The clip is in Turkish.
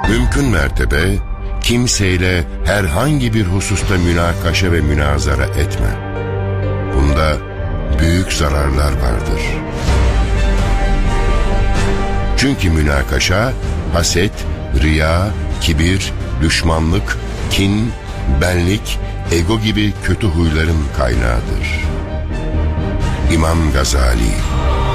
Mümkün mertebe kimseyle herhangi bir hususta münakaşa ve münazara etme. Bunda büyük zararlar vardır. Çünkü münakaşa, haset, riya, kibir, düşmanlık, kin, benlik, ego gibi kötü huyların kaynağıdır. İmam Gazali.